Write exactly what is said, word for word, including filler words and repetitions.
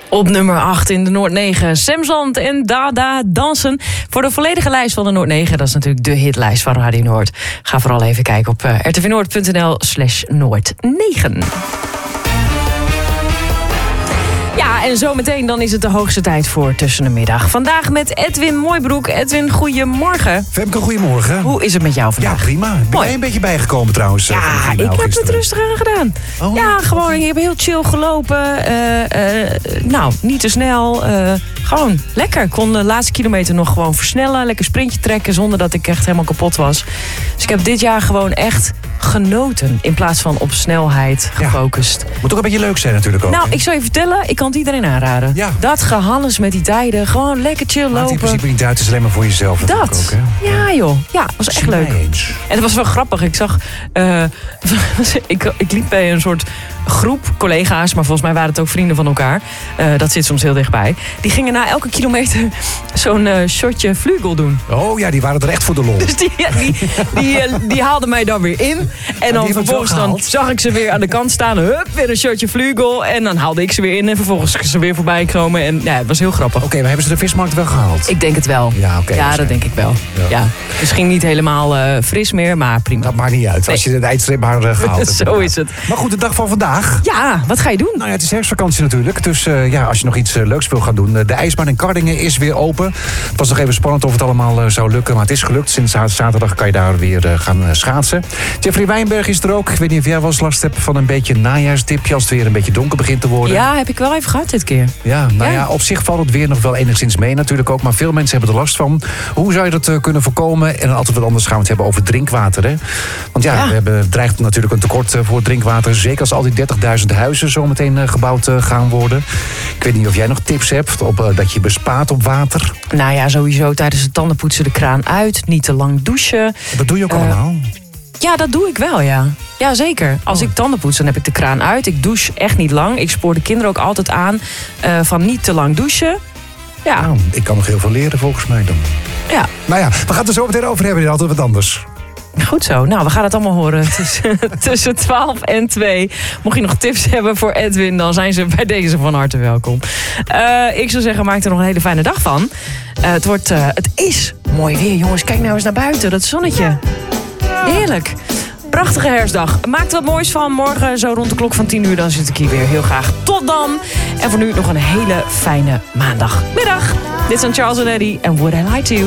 Op nummer acht in de Noord negen, Sam Zand en Dada dansen. Voor de volledige lijst van de Noord negen, dat is natuurlijk de hitlijst van Radio Noord. Ga vooral even kijken op uh, r t v noord punt n l slash noord negen. Ja, en zometeen dan is het de hoogste tijd voor Tussen de Middag. Vandaag met Edwin Mooibroek. Edwin, goedemorgen. Femke, goedemorgen. Hoe is het met jou vandaag? Ja, prima. Ben Mooi. jij een beetje bijgekomen trouwens? Ja, ik heb gisteren. het rustig aan gedaan. Oh, ja, gewoon, ik heb heel chill gelopen. Uh, uh, nou, niet te snel. Uh, gewoon lekker. Ik kon de laatste kilometer nog gewoon versnellen. Lekker sprintje trekken zonder dat ik echt helemaal kapot was. Dus ik heb dit jaar gewoon echt genoten. In plaats van op snelheid gefocust. Ja. Moet ook een beetje leuk zijn natuurlijk ook. Nou, hè? ik zou je vertellen, ik kan het iedereen aanraden. Ja. Dat gehannes met die tijden. Gewoon lekker chill lopen. Maakt in principe niet uit, het is alleen maar voor jezelf. Dat. Ook, hè? Ja joh. Ja, dat was echt leuk. Eens. En het was wel grappig. Ik zag... Uh, ik, ik liep bij een soort groep collega's, maar volgens mij waren het ook vrienden van elkaar. Uh, dat zit soms heel dichtbij. Die gingen na elke kilometer zo'n uh, shotje Vlugel doen. Oh ja, die waren er echt voor de lol. Dus die, ja, die, die, uh, die haalden mij dan weer in. En dan vervolgens dan zag ik ze weer aan de kant staan. Hup, weer een shotje Vlugel. En dan haalde ik ze weer in. En vervolgens is ze weer voorbij gekomen. En ja, het was heel grappig. Oké, okay, maar hebben ze de vismarkt wel gehaald? Ik denk het wel. Ja, okay, ja dat denk ik wel. Ja. Ja. Misschien niet helemaal uh, fris meer, maar prima. Dat maakt niet uit. Nee. Als je de eindstreep maar uh, gehaald hebt. Zo is het. Maar goed, de dag van vandaag. Ja, wat ga je doen? Nou ja, het is herfstvakantie natuurlijk. Dus uh, ja, als je nog iets uh, leuks wil gaan doen. Uh, de ijsbaan in Kardingen is weer open. Het was nog even spannend of het allemaal uh, zou lukken. Maar het is gelukt. Sinds zaterdag kan je daar weer uh, gaan uh, schaatsen. Jeffrey Wijnberg is er ook. Ik weet niet of jij wel eens last hebt van een beetje een najaarsdipje. Als het weer een beetje donker begint te worden. Ja, heb ik wel even gehad dit keer. Ja, nou ja, ja op zich valt het weer nog wel enigszins mee natuurlijk ook. Maar veel mensen hebben er last van. Hoe zou je dat uh, kunnen voorkomen? En altijd wat anders gaan we het hebben over drinkwater. Hè? Want ja, ja. we hebben, dreigt natuurlijk een tekort uh, voor drinkwater. Zeker als al die dertigduizend huizen zometeen uh, gebouwd uh, gaan worden. Ik weet niet of jij nog tips hebt op uh, dat je bespaart op water. Nou ja, sowieso tijdens het tandenpoetsen de kraan uit. Niet te lang douchen. Dat doe je ook uh, allemaal? Ja, dat doe ik wel, ja. Ja, zeker. Als oh. ik tanden poets, dan heb ik de kraan uit. Ik douche echt niet lang. Ik spoor de kinderen ook altijd aan uh, van niet te lang douchen. Ja. Nou, ik kan nog heel veel leren volgens mij dan. Ja. Nou ja, we gaan het er zo meteen over hebben. Dit altijd wat anders. Goed zo. Nou, we gaan het allemaal horen tussen, tussen twaalf en twee. Mocht je nog tips hebben voor Edwin, dan zijn ze bij deze van harte welkom. Uh, ik zou zeggen, maak er nog een hele fijne dag van. Uh, het, wordt, uh, het is mooi weer, jongens. Kijk nou eens naar buiten, dat zonnetje. Heerlijk. Prachtige herfstdag. Maak er wat moois van. Morgen zo rond de klok van tien uur, dan zit ik hier weer. Heel graag tot dan. En voor nu nog een hele fijne maandagmiddag. Dit zijn Charles en Eddie en Would I Lie to You.